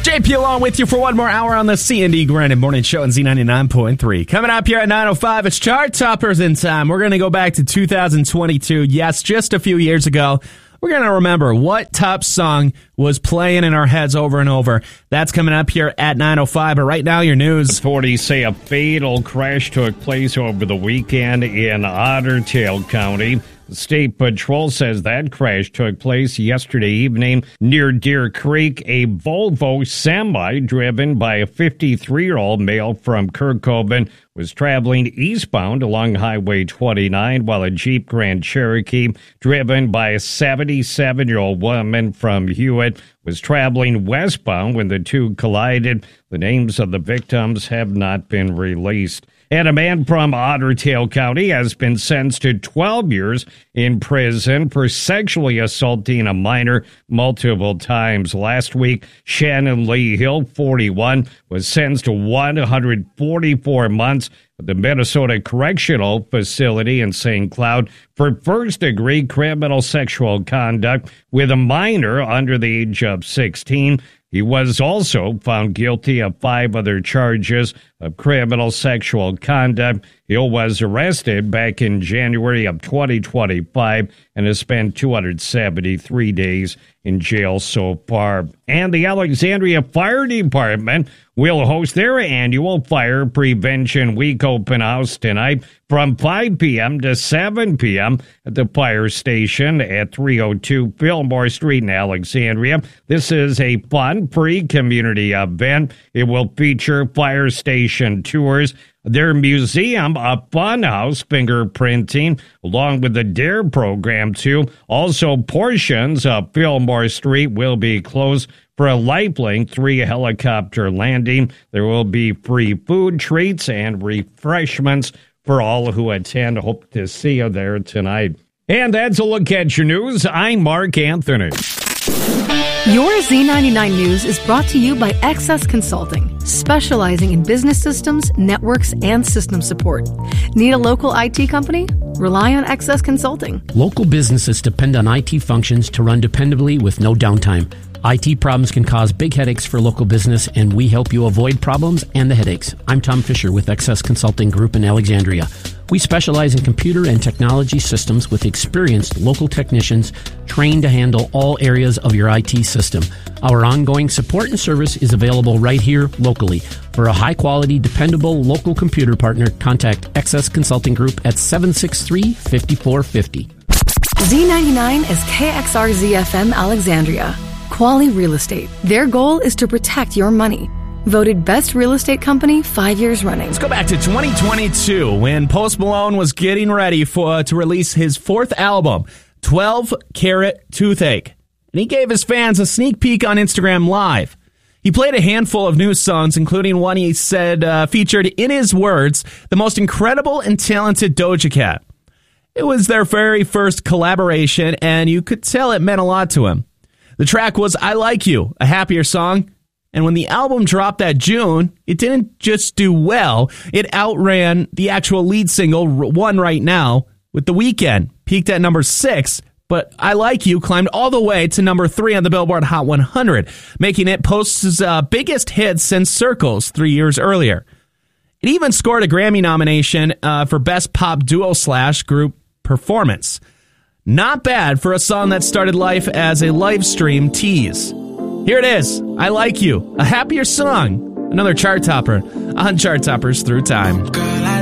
JP along with you for one more hour on the C&D Granite Morning Show on Z99.3. Coming up here at 9:05, it's Chart Toppers in time. We're going to go back to 2022. Yes, just a few years ago. We're going to remember what top song was playing in our heads over and over. That's coming up here at 9:05. But right now, your news. Authorities say a fatal crash took place over the weekend in Otter Tail County. The State Patrol says that crash took place yesterday evening near Deer Creek. A Volvo semi driven by a 53-year-old male from Kirkhoven was traveling eastbound along Highway 29, while a Jeep Grand Cherokee driven by a 77-year-old woman from Hewitt was traveling westbound when the two collided. The names of the victims have not been released. And a man from Otter Tail County has been sentenced to 12 years in prison for sexually assaulting a minor multiple times. Last week, Shannon Lee Hill, 41, was sentenced to 144 months at the Minnesota Correctional Facility in St. Cloud for first-degree criminal sexual conduct with a minor under the age of 16. He was also found guilty of 5 other charges of criminal sexual conduct. Hill was arrested back in January of 2025 and has spent 273 days in jail so far. And the Alexandria Fire Department will host their annual Fire Prevention Week open house tonight from 5 p.m. to 7 p.m. at the fire station at 302 Fillmore Street in Alexandria. This is a fun, free community event. It will feature fire station tours, their museum, a funhouse fingerprinting, along with the DARE program, too. Also, portions of Fillmore Street will be closed for a Lifelink 3 helicopter landing. There will be free food, treats, and refreshments for all who attend. Hope to see you there tonight. And that's a look at your news. I'm Mark Anthony. Your Z99 News is brought to you by XS Consulting, specializing in business systems, networks, and system support. Need a local IT company? Rely on XS Consulting. Local businesses depend on IT functions to run dependably with no downtime. IT problems can cause big headaches for local business, and we help you avoid problems and the headaches. I'm Tom Fisher with XS Consulting Group in Alexandria. We specialize in computer and technology systems with experienced local technicians trained to handle all areas of your IT system. Our ongoing support and service is available right here locally. For a high-quality, dependable local computer partner, contact XS Consulting Group at 763-5450. Z99 is KXRZ-FM Alexandria. Quality Real Estate. Their goal is to protect your money. Voted Best Real Estate Company 5 years running. Let's go back to 2022 when Post Malone was getting ready to release his 4th album, 12 Carat Toothache. And he gave his fans a sneak peek on Instagram Live. He played a handful of new songs, including one he said featured, in his words, the most incredible and talented Doja Cat. It was their very first collaboration, and you could tell it meant a lot to him. The track was I Like You, a happier song. And when the album dropped that June, it didn't just do well, it outran the actual lead single, One Right Now, with The Weeknd. Peaked at number 6, but I Like You climbed all the way to number 3 on the Billboard Hot 100, making it Post's biggest hit since Circles 3 years earlier. It even scored a Grammy nomination for Best Pop Duo/Group Performance. Not bad for a song that started life as a live stream tease. Here it is, I Like You, a happier song. Another chart topper on Chart Toppers Through Time.